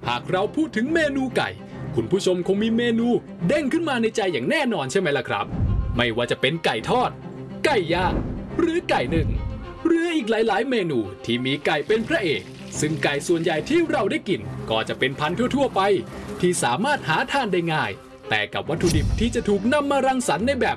หากเราพูดถึงเมนูไก่คุณผู้ชมคงมีเมนูเด้งขึ้นมาในใจอย่างแน่นอนใช่ไหมล่ะครับไม่ว่าจะเป็นไก่ทอดไก่ย่างหรือไก่นึ่งหรืออีกหลายๆเมนูที่มีไก่เป็นพระเอกซึ่งไก่ส่วนใหญ่ที่เราได้กินก็จะเป็นพันธุ์ทั่วๆไปที่สามารถหาทานได้ง่ายแต่กับวัตถุดิบที่จะถูกนำมารังสรรค์ในแบบ